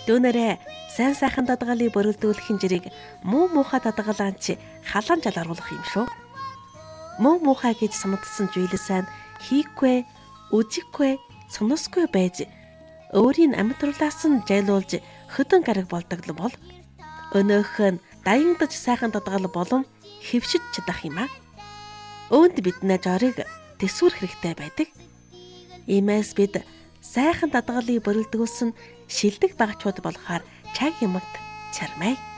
Дүүнэрээ сайн сайхан дадгалыг бөрөлдүүлэх хинжирийг муу муухай дадгалаанч халаан жалгаруулах юм шүү. Муу муухай гэж самдсан зүйл сайн хийхгүй, үзэхгүй, соносгүй байж өөрийн амьдралаас нь жайлуулж хөдөн гараг болдог бол өнөөх нь даянгдаж сайхан дадгал болон хэвшиж чадах юм аа. Үүнд бидний жорыг төсвөр хэрэгтэй байдаг. Иймээс бид сайхан дадгалыг бөрөлдүүлсэн шилдэг багчууд болохоор чаг юмд чармай.